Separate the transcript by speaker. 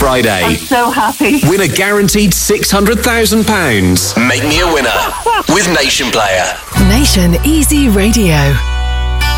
Speaker 1: Friday.
Speaker 2: I'm so happy.
Speaker 1: Win a guaranteed £600,000. Make me a winner with Nation Player.
Speaker 3: Nation Easy Radio.